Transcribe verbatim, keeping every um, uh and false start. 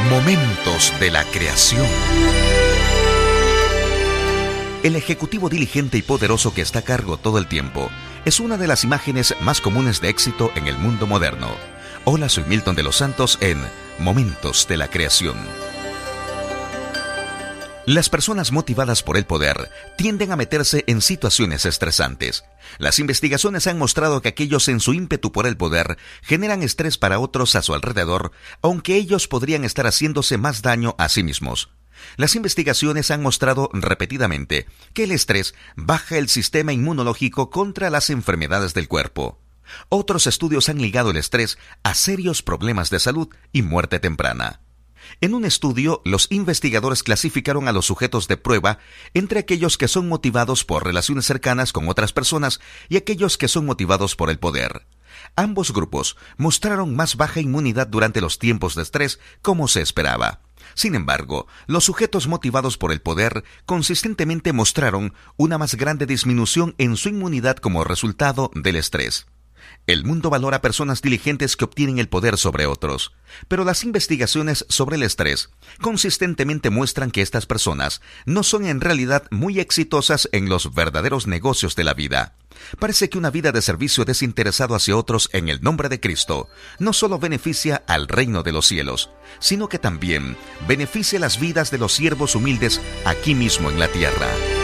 Momentos de la creación. El ejecutivo diligente y poderoso que está a cargo todo el tiempo es una de las imágenes más comunes de éxito en el mundo moderno. Hola, soy Milton de los Santos en Momentos de la Creación. Las personas motivadas por el poder tienden a meterse en situaciones estresantes. Las investigaciones han mostrado que aquellos en su ímpetu por el poder generan estrés para otros a su alrededor, aunque ellos podrían estar haciéndose más daño a sí mismos. Las investigaciones han mostrado repetidamente que el estrés baja el sistema inmunológico contra las enfermedades del cuerpo. Otros estudios han ligado el estrés a serios problemas de salud y muerte temprana. En un estudio, los investigadores clasificaron a los sujetos de prueba entre aquellos que son motivados por relaciones cercanas con otras personas y aquellos que son motivados por el poder. Ambos grupos mostraron más baja inmunidad durante los tiempos de estrés, como se esperaba. Sin embargo, los sujetos motivados por el poder consistentemente mostraron una más grande disminución en su inmunidad como resultado del estrés. El mundo valora personas diligentes que obtienen el poder sobre otros, pero las investigaciones sobre el estrés consistentemente muestran que estas personas no son en realidad muy exitosas en los verdaderos negocios de la vida. Parece que una vida de servicio desinteresado hacia otros en el nombre de Cristo no solo beneficia al reino de los cielos, sino que también beneficia las vidas de los siervos humildes aquí mismo en la tierra.